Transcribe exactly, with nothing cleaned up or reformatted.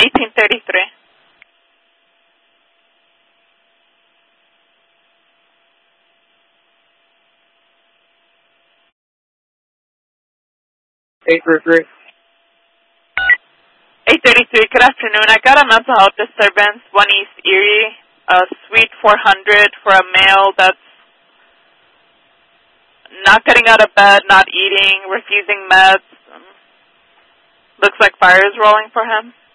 eighteen thirty-three. eight thirty-three. eight thirty-three, good afternoon. I got a mental health disturbance, one East Erie, uh, suite four hundred for a male that's not getting out of bed, not eating, refusing meds. Um, looks like fire is rolling for him.